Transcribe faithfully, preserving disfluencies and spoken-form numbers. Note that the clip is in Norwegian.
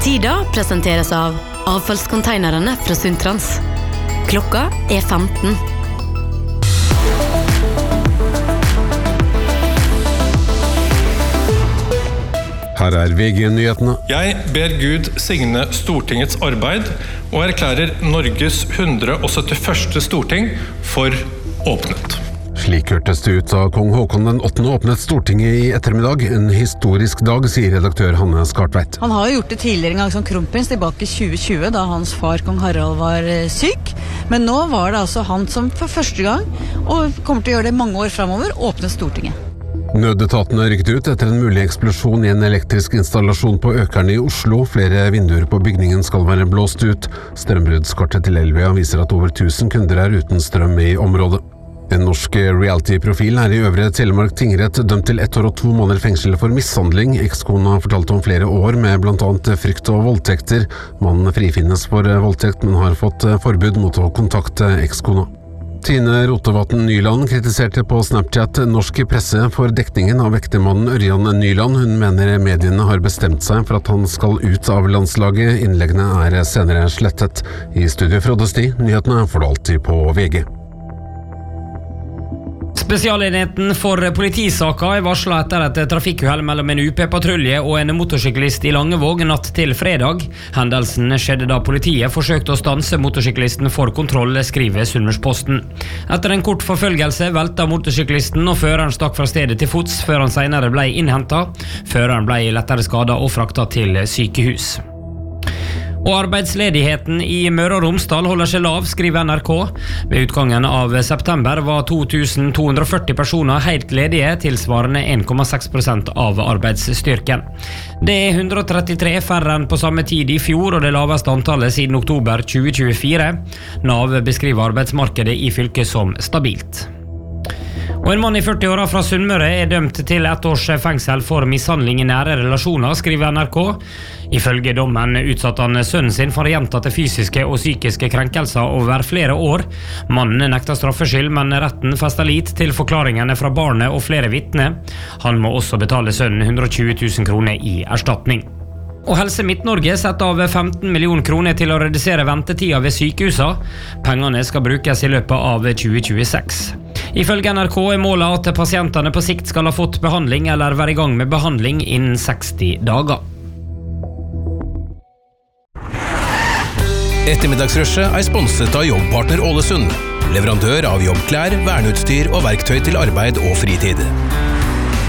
Tida presenteres av avfallskonteinerne fra Sundtrans. Klokka er femten. Her er V G-nyhetene. Jeg ber Gud signe Stortingets arbeid og erklærer Norges hundre og syttiførste storting for åpnet. Slik hørtes det ut da kong Håkon den åttende åpnet Stortinget i ettermiddag. En historisk dag, sier redaktør Hanne Skartveit. Han har jo gjort det tidligere en gang som kronprins tilbake i tjue tjue, da hans far kong Harald var syk. Men nå var det altså han som for første gang, og kommer til å gjøre det mange år fremover, åpnet Stortinget. Nødetatene rykket ut etter en mulig eksplosjon i en elektrisk installasjon på Økeren i Oslo. Flere vinduer på bygningen skal være blåst ut. Strømbruddskartet til Elvia viser at over tusen kunder er uten strøm i området. En norsk reality-profil er i Øvre Telemark tingrett dømt til ett år og to måneder fengsel for mishandling. Ekskona fortalte om flere år med blant annet frykt og voldtekter. Mannen frifinnes for voldtekt, men har fått forbud mot å kontakte ekskona. Tine Rotevatn Nyland kritiserte på Snapchat norsk presse for dekningen av ektemannen Ørjan Nyland. Hun mener mediene har bestemt seg for at han skal ut av landslaget. Innleggene er senere slettet. I studio Frode Sti, nyhetene får du alltid på V G. Spesialenheten for politisaka er varslet etter et trafikkuhell mellom en U P-patrulje og en motorsyklist i Langevåg natt til fredag. Hendelsen skjedde da politiet forsøkte å stanse motorsyklisten for kontroll, skriver Sunnmørsposten. Etter en kort forfølgelse velta motorsyklisten, og føreren stakk fra stedet til fots før han senere ble innhentet. Føreren ble lettere skadet og fraktet til sykehus. Og arbeidsledigheten i Møre og Romsdal holder seg lav, skriver N R K. Ved utgangen av september var to tusen to hundre og førti personer helt ledige, tilsvarende en komma seks prosent av arbeidsstyrken. Det er hundre og trettitre færre enn på samme tid i fjor, og det laveste antallet siden oktober tjue tjuefire. Nav beskriver arbeidsmarkedet i fylket som stabilt. Og en mann i førti-åra fra Sunnmøre er dømt til ett års fengsel for mishandling i nære relasjoner, skriver N R K. Ifølge dommen utsatte han sønnen sin for gjentatte fysiske og psykiske krenkelser over flere år. Mannen nekter straffskyld, men retten fester lit til forklaringene fra barnet og flere vitner. Han må også betale sønnen hundre og tjue tusen kroner i erstatning. Og Helse Midt-Norge setter av femten millioner kroner til å redusere ventetida ved sykehusa. Pengene skal brukes i løpet av tjue tjueseks. Ifølge N R K er målet at pasientene på sikt skal ha fått behandling eller være i gang med behandling innen seksti dager. Ettermiddagsrushet er sponset av Jobbpartner Ålesund, leverandør av jobbklær, verneutstyr og verktøy til arbeid og fritid.